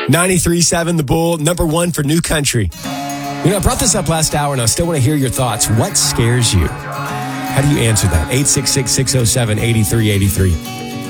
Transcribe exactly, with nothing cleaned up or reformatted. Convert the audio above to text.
ninety-three point seven The Bull, number one for new country. You know, I brought this up last hour, and I still want to hear your thoughts. What scares you? How do you answer that? eight six six, six oh seven, eight three eight three.